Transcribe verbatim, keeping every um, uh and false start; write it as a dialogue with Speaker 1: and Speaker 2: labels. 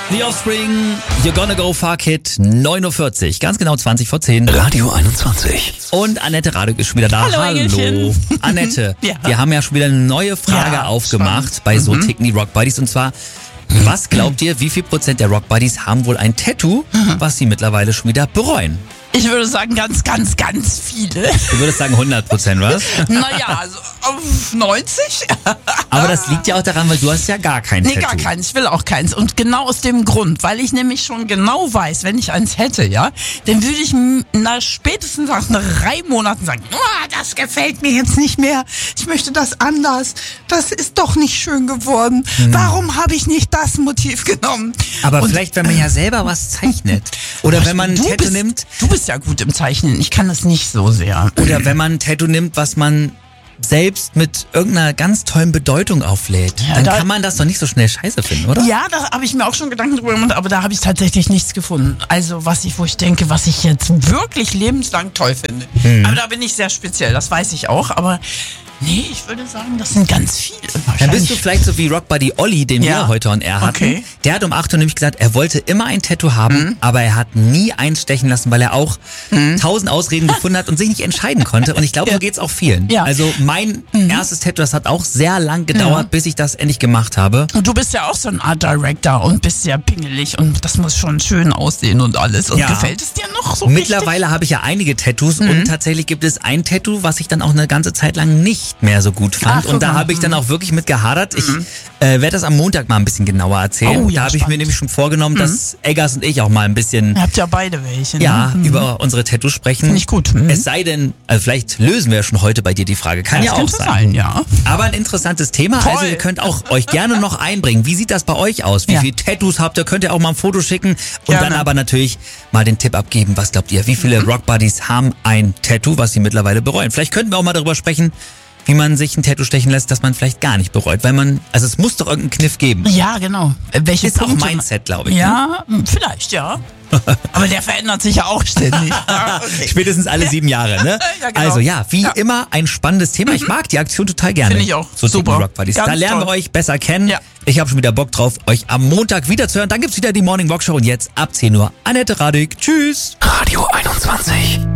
Speaker 1: The Offspring, You're Gonna Go Far Kid, neun Uhr vierzig, ganz genau zwanzig vor zehn.
Speaker 2: Radio einundzwanzig.
Speaker 1: Und Annette Radek ist schon wieder da.
Speaker 3: Hallo, Engelchen.
Speaker 1: Annette,
Speaker 3: Ja.
Speaker 1: wir haben ja schon wieder eine neue Frage
Speaker 3: Ja,
Speaker 1: aufgemacht
Speaker 3: spannend.
Speaker 1: bei So
Speaker 3: Mhm.
Speaker 1: ticken die Rock Buddies. Und zwar, was glaubt ihr, wie viel Prozent der Rock Buddies haben wohl ein Tattoo, was sie mittlerweile schon wieder bereuen?
Speaker 3: Ich würde sagen, ganz, ganz, ganz viele.
Speaker 1: Du würdest sagen hundert Prozent, was?
Speaker 3: Naja, also auf neunzig?
Speaker 1: Aber das liegt ja auch daran, weil du hast ja gar kein
Speaker 3: Nee,
Speaker 1: Tattoo.
Speaker 3: gar keins. Ich will auch keins. Und genau aus dem Grund, weil ich nämlich schon genau weiß, wenn ich eins hätte, ja, dann würde ich m- na spätestens nach drei Monaten sagen, oh, das gefällt mir jetzt nicht mehr. Ich möchte das anders. Das ist doch nicht schön geworden. Warum habe ich nicht das Motiv genommen?
Speaker 1: Aber
Speaker 3: Und-
Speaker 1: vielleicht, wenn man ja selber was zeichnet. Oder wenn man ein
Speaker 3: du
Speaker 1: Tattoo
Speaker 3: bist,
Speaker 1: nimmt.
Speaker 3: Du bist ja gut im Zeichnen. Ich kann das nicht so sehr.
Speaker 1: Oder wenn man ein Tattoo nimmt, was man selbst mit irgendeiner ganz tollen Bedeutung auflädt,
Speaker 3: Ja,
Speaker 1: dann
Speaker 3: da-
Speaker 1: kann man das doch nicht so schnell scheiße finden, oder?
Speaker 3: Ja, da habe ich mir auch schon Gedanken drüber gemacht, aber da habe ich tatsächlich nichts gefunden. Also was ich, wo ich denke, was ich jetzt wirklich lebenslang toll finde.
Speaker 1: Hm.
Speaker 3: Aber da bin ich sehr speziell, das weiß ich auch. Aber nee, ich würde sagen, das sind ganz viele.
Speaker 1: Dann bist du
Speaker 3: Wahrscheinlich.
Speaker 1: vielleicht so wie Rock Buddy Olli, den
Speaker 3: Ja.
Speaker 1: wir heute on air hatten.
Speaker 3: Okay.
Speaker 1: Der hat um acht Uhr nämlich gesagt, er wollte immer ein Tattoo haben, aber er hat nie eins stechen lassen, weil er auch tausend Ausreden gefunden hat und sich nicht entscheiden konnte. Und ich glaube, so geht's auch vielen.
Speaker 3: Ja.
Speaker 1: Also mein erstes Tattoo, das hat auch sehr lang gedauert,
Speaker 3: Ja.
Speaker 1: bis ich das endlich gemacht habe.
Speaker 3: Und du bist ja auch so ein Art Director und bist sehr pingelig und das muss schon schön aussehen und alles. Und
Speaker 1: Ja.
Speaker 3: gefällt es dir noch so
Speaker 1: Mittlerweile habe ich ja einige Tattoos und tatsächlich gibt es ein Tattoo, was ich dann auch eine ganze Zeit lang nicht mehr so gut fand.
Speaker 3: Ach, guck
Speaker 1: und da
Speaker 3: mal.
Speaker 1: habe ich dann auch wirklich mit gehadert. Ich äh, werde das am Montag mal ein bisschen genauer erzählen.
Speaker 3: Oh, ja,
Speaker 1: da habe ich mir
Speaker 3: spannend.
Speaker 1: nämlich schon vorgenommen, dass Eggers und ich auch mal ein bisschen
Speaker 3: Ihr habt ja beide welche. Ne?
Speaker 1: ja, über unsere Tattoos sprechen.
Speaker 3: Finde ich gut. Mhm.
Speaker 1: Es sei denn, also vielleicht lösen wir ja schon heute bei dir die Frage. Kann ja,
Speaker 3: das
Speaker 1: auch
Speaker 3: könnte
Speaker 1: sein.
Speaker 3: sein, ja.
Speaker 1: Aber ein interessantes Thema.
Speaker 3: Toll.
Speaker 1: Also ihr könnt auch euch gerne noch einbringen. Wie sieht das bei euch aus? Wie
Speaker 3: Ja.
Speaker 1: viele Tattoos habt ihr? Könnt ihr auch mal ein Foto schicken? Und
Speaker 3: Gerne.
Speaker 1: dann aber natürlich mal den Tipp abgeben. Was glaubt ihr? Wie viele Rock Buddies haben ein Tattoo, was sie mittlerweile bereuen? Vielleicht könnten wir auch mal darüber sprechen, wie man sich ein Tattoo stechen lässt, das man vielleicht gar nicht bereut. Weil man, also es muss doch irgendeinen Kniff geben.
Speaker 3: Ja, genau. Äh, Welche
Speaker 1: Ist auch
Speaker 3: Punkte?
Speaker 1: Mindset, glaube ich. Ne?
Speaker 3: Ja, hm, vielleicht, ja. Aber der verändert sich ja auch ständig. Ja, okay.
Speaker 1: Spätestens alle sieben Jahre, ne?
Speaker 3: Ja, genau.
Speaker 1: Also ja, wie
Speaker 3: Ja.
Speaker 1: immer ein spannendes Thema. Ich mag die Aktion total gerne.
Speaker 3: Finde ich auch.
Speaker 1: So
Speaker 3: Super.
Speaker 1: Super. Rock Buddies.
Speaker 3: Ganz
Speaker 1: Da lernen wir
Speaker 3: toll.
Speaker 1: euch besser kennen.
Speaker 3: Ja.
Speaker 1: Ich habe schon wieder Bock drauf, euch am Montag wieder zu hören. Dann gibt's wieder die Morning Walk Show und jetzt ab zehn Uhr Annette Radek. Tschüss.
Speaker 2: Radio einundzwanzig.